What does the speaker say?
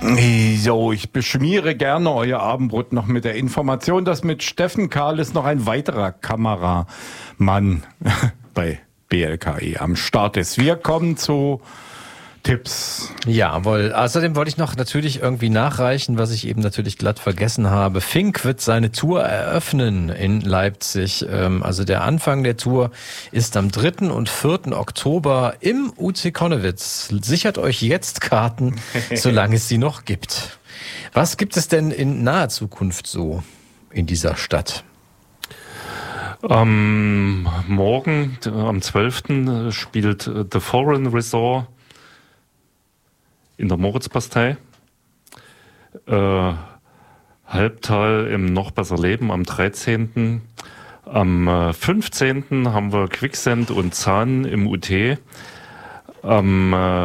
So, ich beschmiere gerne euer Abendbrot noch mit der Information, dass mit Steffen Kahles noch ein weiterer Kameramann bei BLKE am Start ist. Wir kommen zu Tipps. Jawohl. Außerdem wollte ich noch natürlich irgendwie nachreichen, was ich eben natürlich glatt vergessen habe. Fink wird seine Tour eröffnen in Leipzig. Also der Anfang der Tour ist am 3. und 4. Oktober im UC Connewitz. Sichert euch jetzt Karten, solange es sie noch gibt. Was gibt es denn in naher Zukunft so in dieser Stadt? Morgen, am 12. spielt The Foreign Resort in der Moritzbastei. Halbtal im Noch besser Leben am 13. Am 15. haben wir Quicksand und Zahn im UT. Am